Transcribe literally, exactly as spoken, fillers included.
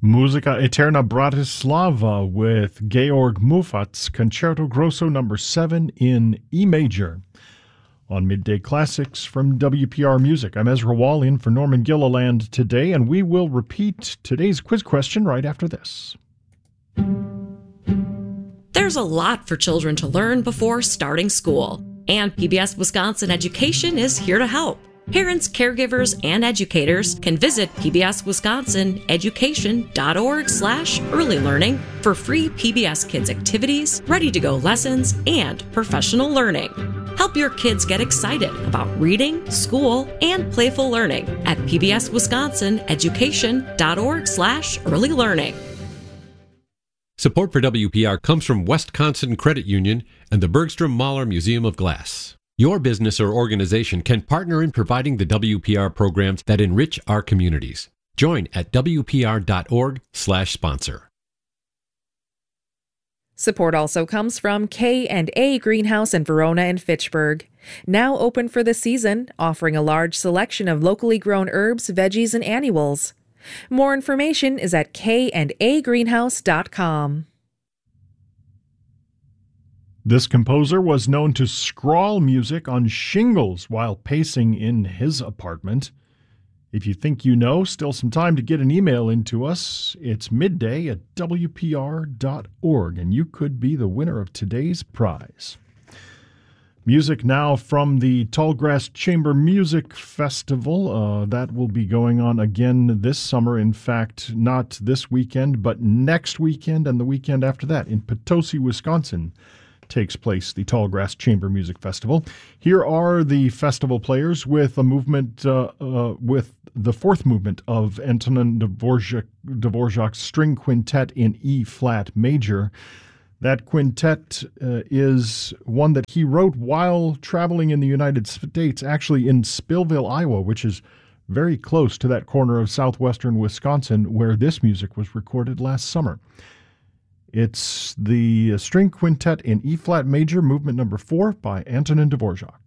Musica Eterna Bratislava with Georg Mufat's Concerto Grosso number seven in E major. On Midday Classics from W P R Music, I'm Ezra Wall in for Norman Gilliland today, and we will repeat today's quiz question right after this. There's a lot for children to learn before starting school, and P B S Wisconsin Education is here to help. Parents, caregivers, and educators can visit pbswisconsineducation.org slash early learning for free P B S Kids activities, ready-to-go lessons, and professional learning. Help your kids get excited about reading, school, and playful learning at pbswisconsineducation.org slash early learning. Support for W P R comes from Wisconsin Credit Union and the Bergstrom Mahler Museum of Glass. Your business or organization can partner in providing the W P R programs that enrich our communities. Join at wpr.org slash sponsor. Support also comes from K and A Greenhouse in Verona and Fitchburg. Now open for the season, offering a large selection of locally grown herbs, veggies, and annuals. More information is at k and a greenhouse dot com. This composer was known to scrawl music on shingles while pacing in his apartment. If you think you know, still some time to get an email into us. It's midday at w p r dot org, and you could be the winner of today's prize. Music now from the Tallgrass Chamber Music Festival. Uh, that will be going on again this summer. In fact, not this weekend, but next weekend and the weekend after that in Potosi, Wisconsin. Takes place the Tallgrass Chamber Music Festival. Here are the festival players with a movement, uh, uh, with the fourth movement of Antonin Dvorak, Dvorak's String Quintet in E-flat major. That quintet uh, is one that he wrote while traveling in the United States, actually in Spillville, Iowa, which is very close to that corner of southwestern Wisconsin where this music was recorded last summer. It's the String Quintet in E-flat major, movement number four by Antonin Dvorak.